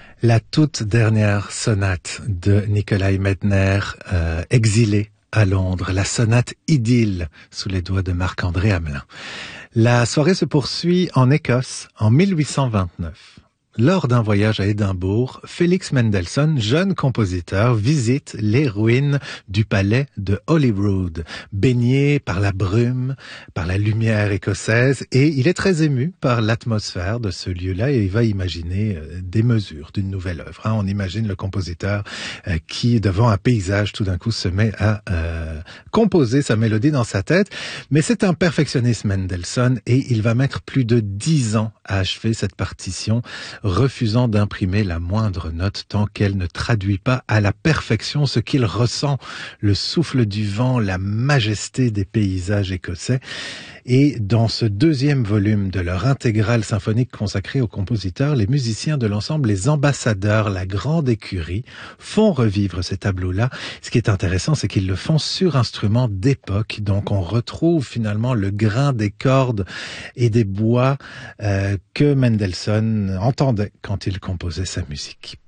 La toute dernière sonate de Nikolai Medtner, exilé à Londres, la sonate Idylle, sous les doigts de Marc-André Hamelin. La soirée se poursuit en Écosse en 1829. Lors d'un voyage à Édimbourg, Félix Mendelssohn, jeune compositeur, visite les ruines du palais de Holyrood, baigné par la brume, par la lumière écossaise, et il est très ému par l'atmosphère de ce lieu-là et il va imaginer des mesures d'une nouvelle œuvre. On imagine le compositeur qui, devant un paysage, tout d'un coup se met à composer sa mélodie dans sa tête, mais c'est un perfectionniste Mendelssohn et il va mettre plus de 10 ans à achever cette partition, refusant d'imprimer la moindre note tant qu'elle ne traduit pas à la perfection ce qu'il ressent, le souffle du vent, la majesté des paysages écossais. Et dans ce deuxième volume de leur intégrale symphonique consacrée aux compositeurs, les musiciens de l'ensemble Les Ambassadeurs, la grande écurie, font revivre ces tableaux-là. Ce qui est intéressant, c'est qu'ils le font sur instruments d'époque. Donc on retrouve finalement le grain des cordes et des bois que Mendelssohn entendait quand il composait sa musique.